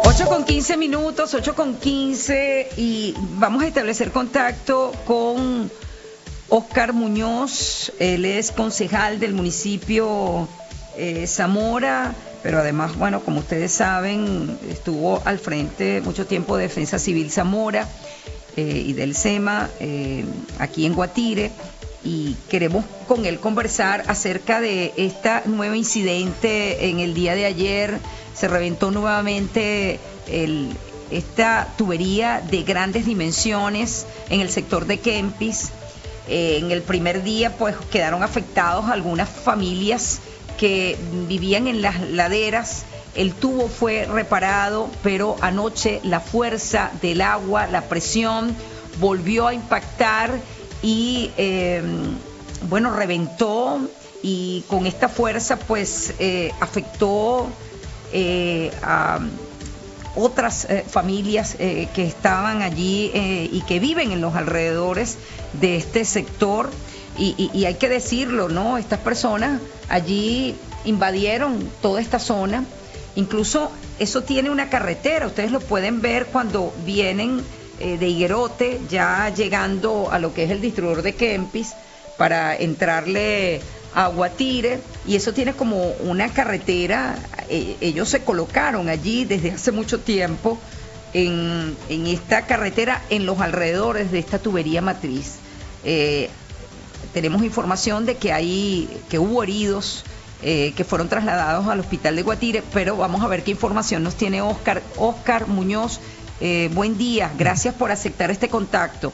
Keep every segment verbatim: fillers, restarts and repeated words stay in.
ocho con quince minutos, ocho con quince, y vamos a establecer contacto con Óscar Muñoz. Él es concejal del municipio eh, Zamora, pero además, bueno, como ustedes saben, estuvo al frente mucho tiempo de Defensa Civil Zamora eh, y del SEMA eh, aquí en Guatire, y queremos con él conversar acerca de este nuevo incidente. En el día de ayer se reventó nuevamente el, esta tubería de grandes dimensiones en el sector de Kempis. Eh, en el primer día pues quedaron afectados algunas familias que vivían en las laderas. El tubo fue reparado, pero anoche la fuerza del agua, la presión, volvió a impactar y eh, bueno, reventó, y con esta fuerza pues eh, afectó eh, a otras eh, familias eh, que estaban allí eh, y que viven en los alrededores de este sector. Y, y, y hay que decirlo, ¿no? Estas personas allí invadieron toda esta zona. Incluso eso tiene una carretera, ustedes lo pueden ver cuando vienen eh, de Higuerote, ya llegando a lo que es el distribuidor de Kempis, para entrarle a Guatire, y eso tiene como una carretera. Eh, ellos se colocaron allí desde hace mucho tiempo en, en esta carretera, en los alrededores de esta tubería matriz. Eh, tenemos información de que hay, que hubo heridos eh, que fueron trasladados al hospital de Guatire, pero vamos a ver qué información nos tiene Óscar. Óscar Muñoz, eh, buen día, gracias por aceptar este contacto.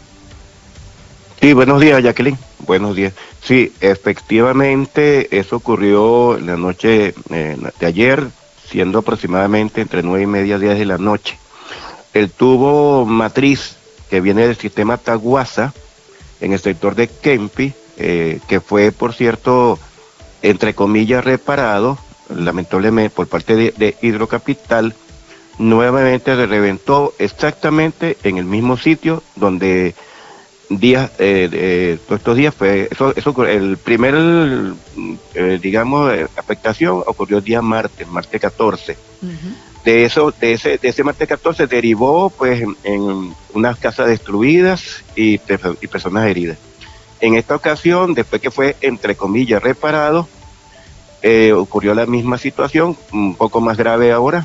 Sí, buenos días, Jacqueline. Buenos días. Sí, efectivamente, eso ocurrió la noche eh, de ayer, siendo aproximadamente entre nueve y media, diez de la noche. El tubo matriz que viene del sistema Taguasa, en el sector de Kempi, eh, que fue, por cierto, entre comillas, reparado, lamentablemente por parte de, de Hidrocapital, nuevamente se reventó exactamente en el mismo sitio donde días, eh, eh, todos estos días fue, eso, eso el primer, eh, digamos, eh, afectación ocurrió el día martes, martes catorce. Uh-huh. De eso, de ese, de ese martes catorce derivó, pues, en, en unas casas destruidas y, y personas heridas. En esta ocasión, después que fue, entre comillas, reparado, eh, ocurrió la misma situación, un poco más grave ahora,